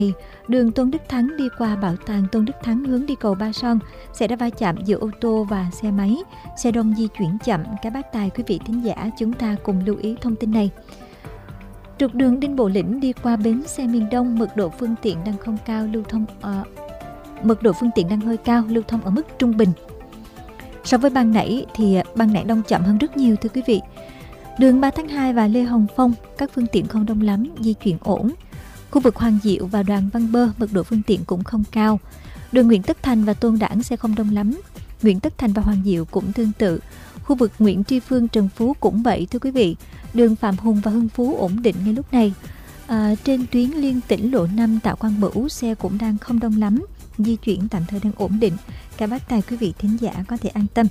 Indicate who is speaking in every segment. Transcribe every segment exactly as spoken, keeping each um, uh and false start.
Speaker 1: Đường Tôn Đức Thắng đi qua bảo tàng Tôn Đức Thắng hướng đi cầu Ba Son sẽ đã va chạm giữa ô tô và xe máy. Xe đông di chuyển chậm. Các bác tài quý vị thính giả chúng ta cùng lưu ý thông tin này. Trục đường Đinh Bộ Lĩnh đi qua bến xe miền Đông, mật độ phương tiện đang không cao, lưu thông uh, mật độ phương tiện đang hơi cao, lưu thông ở mức trung bình. So với ban nãy thì ban nãy đông chậm hơn rất nhiều thưa quý vị. Đường ba tháng hai và Lê Hồng Phong các phương tiện không đông lắm, di chuyển ổn. Khu vực Hoàng Diệu và Đoàn Văn Bơ mật độ phương tiện cũng không cao. Đường Nguyễn Tất Thành và Tôn Đản sẽ không đông lắm. Nguyễn Tất Thành và Hoàng Diệu cũng tương tự. Khu vực Nguyễn Tri Phương, Trần Phú cũng vậy thưa quý vị. Đường Phạm Hùng và Hưng Phú ổn định ngay lúc này. À, trên tuyến liên tỉnh lộ năm Tạ Quang Bửu xe cũng đang không đông lắm, di chuyển tạm thời đang ổn định. Các bác tài quý vị thính giả có thể an tâm.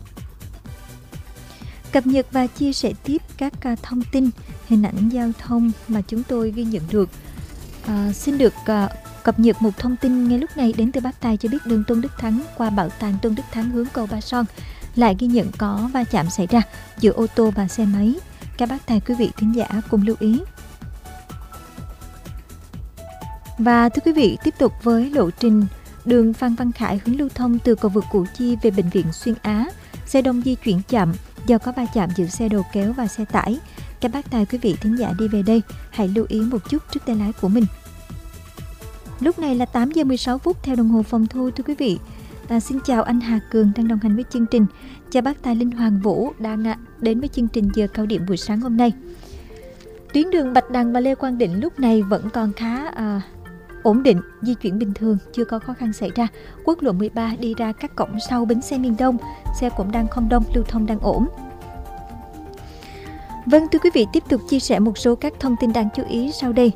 Speaker 1: Cập nhật và chia sẻ tiếp các thông tin, hình ảnh giao thông mà chúng tôi ghi nhận được. À, xin được à, cập nhật một thông tin ngay lúc này đến từ bác tài cho biết đường Tôn Đức Thắng qua bảo tàng Tôn Đức Thắng hướng cầu Ba Son lại ghi nhận có va chạm xảy ra giữa ô tô và xe máy. Các bác tài quý vị thính giả cùng lưu ý. Và thưa quý vị, tiếp tục với lộ trình đường Phan Văn Khải hướng lưu thông từ cầu vượt Củ Chi về bệnh viện Xuyên Á. Xe đông di chuyển chậm do có va chạm giữa xe đầu kéo và xe tải. Các bác tài quý vị thính giả đi về đây hãy lưu ý một chút trước tay lái của mình. Lúc này là tám giờ mười sáu phút theo đồng hồ phòng thu thưa quý vị. À, xin chào anh Hà Cường đang đồng hành với chương trình. Chào bác tài Linh Hoàng Vũ đang à, đến với chương trình giờ cao điểm buổi sáng hôm nay. Tuyến đường Bạch Đằng và Lê Quang Định lúc này vẫn còn khá à, ổn định, di chuyển bình thường, chưa có khó khăn xảy ra. Quốc lộ mười ba đi ra các cổng sau bến xe miền Đông, xe cũng đang không đông, lưu thông đang ổn. Vâng, thưa quý vị, tiếp tục chia sẻ một số các thông tin đáng chú ý sau đây.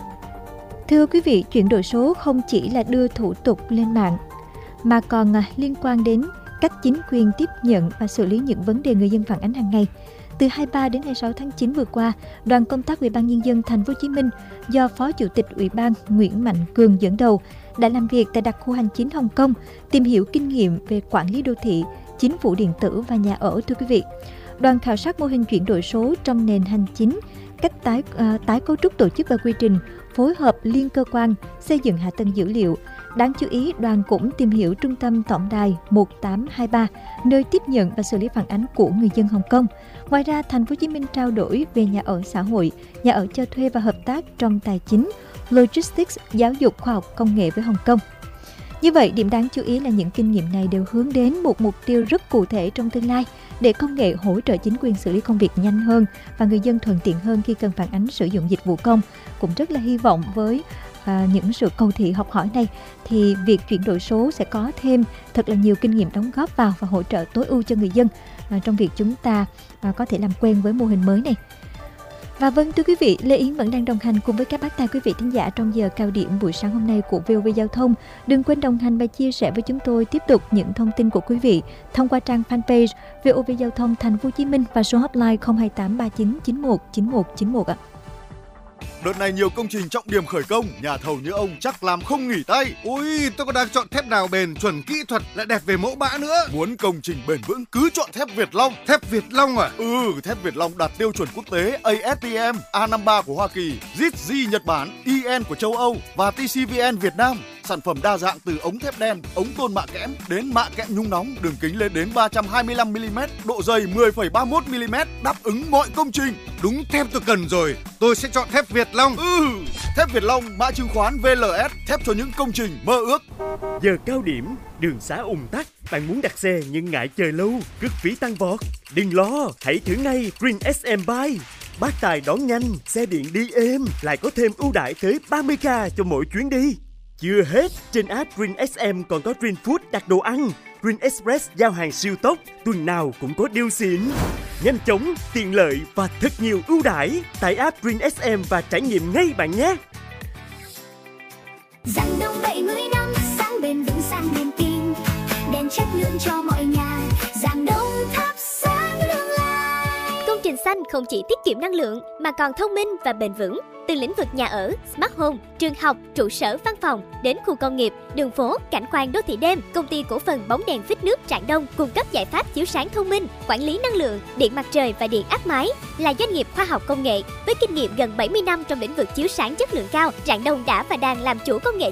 Speaker 1: Thưa quý vị, chuyển đổi số không chỉ là đưa thủ tục lên mạng, mà còn à, liên quan đến cách chính quyền tiếp nhận và xử lý những vấn đề người dân phản ánh hàng ngày. Từ hai mươi ba đến hai mươi sáu tháng chín vừa qua, đoàn công tác Ủy ban Nhân dân Thành phố Hồ Chí Minh do Phó Chủ tịch Ủy ban Nguyễn Mạnh Cường dẫn đầu đã làm việc tại đặc khu hành chính Hồng Kông, tìm hiểu kinh nghiệm về quản lý đô thị, chính phủ điện tử và nhà ở thưa quý vị. Đoàn khảo sát mô hình chuyển đổi số trong nền hành chính, cách tái uh, tái cấu trúc tổ chức và quy trình, phối hợp liên cơ quan, xây dựng hạ tầng dữ liệu. Đáng chú ý, đoàn cũng tìm hiểu trung tâm tổng đài một tám hai ba, nơi tiếp nhận và xử lý phản ánh của người dân Hồng Kông. Ngoài ra, Thành phố Hồ Chí Minh trao đổi về nhà ở xã hội, nhà ở cho thuê và hợp tác trong tài chính, logistics, giáo dục, khoa học, công nghệ với Hồng Kông. Như vậy, điểm đáng chú ý là những kinh nghiệm này đều hướng đến một mục tiêu rất cụ thể trong tương lai để công nghệ hỗ trợ chính quyền xử lý công việc nhanh hơn và người dân thuận tiện hơn khi cần phản ánh sử dụng dịch vụ công. Cũng rất là hy vọng với à, những sự cầu thị học hỏi này thì việc chuyển đổi số sẽ có thêm thật là nhiều kinh nghiệm đóng góp vào và hỗ trợ tối ưu cho người dân à, trong việc chúng ta à, có thể làm quen với mô hình mới này. Và vâng, thưa quý vị, Lê Yến vẫn đang đồng hành cùng với các bác tài quý vị thính giả trong giờ cao điểm buổi sáng hôm nay của vê o vê Giao thông. Đừng quên đồng hành và chia sẻ với chúng tôi tiếp tục những thông tin của quý vị thông qua trang fanpage vê o vê Giao thông Thành phố Hồ Chí Minh và số hotline không hai tám ba chín chín một chín một chín một ạ.
Speaker 2: Đợt này nhiều công trình trọng điểm khởi công, nhà thầu như ông chắc làm không nghỉ tay.
Speaker 3: Ui, tôi còn đang chọn thép nào bền, chuẩn kỹ thuật, lại đẹp về mẫu mã nữa.
Speaker 2: Muốn công trình bền vững cứ chọn thép Việt Long.
Speaker 3: Thép Việt Long à?
Speaker 2: Ừ, thép Việt Long đạt tiêu chuẩn quốc tế a ét tê em, A năm mươi ba của Hoa Kỳ, giê i tê giê Nhật Bản, i en của châu Âu và tê xê vê en Việt Nam. Sản phẩm đa dạng từ ống thép đen, ống tôn mạ kẽm đến mạ kẽm nhung nóng, đường kính lên đến ba trăm hai mươi lăm mi li mét, độ dày mười phẩy ba mươi mốt mi li mét, đáp ứng mọi công trình.
Speaker 3: Đúng thép tôi cần rồi, tôi sẽ chọn thép Việt Long.
Speaker 2: Ừ, thép Việt Long, mã chứng khoán vê lờ ét, thép cho những công trình mơ ước.
Speaker 4: Giờ cao điểm, đường xá ùn tắc, bạn muốn đặt xe nhưng ngại chờ lâu, cước phí tăng vọt. Đừng lo, hãy thử ngay Green ét em Buy. Bác tài đón nhanh, xe điện đi êm, lại có thêm ưu đãi tới ba mươi k cho mỗi chuyến đi. Chưa hết, trên app Green ét em còn có Green Food đặt đồ ăn, Green Express giao hàng siêu tốc, tuần nào cũng có deal xịn. Nhanh chóng, tiện lợi và thật nhiều ưu đãi. Tải app Green ét em và trải nghiệm ngay bạn nhé.
Speaker 5: Giảng Đông bảy mươi năm, sáng bền vững sang niềm tin, đèn chất lượng cho mọi nhà. Giảng Đông thắp sáng tương lai.
Speaker 6: Công trình xanh không chỉ tiết kiệm năng lượng mà còn thông minh và bền vững. Từ lĩnh vực nhà ở, smart home, trường học, trụ sở văn phòng đến khu công nghiệp, đường phố, cảnh quan đô thị đêm, công ty cổ phần bóng đèn phích nước Rạng Đông cung cấp giải pháp chiếu sáng thông minh, quản lý năng lượng, điện mặt trời và điện áp mái. Là doanh nghiệp khoa học công nghệ với kinh nghiệm gần bảy mươi năm trong lĩnh vực chiếu sáng chất lượng cao, Rạng Đông đã và đang làm chủ công nghệ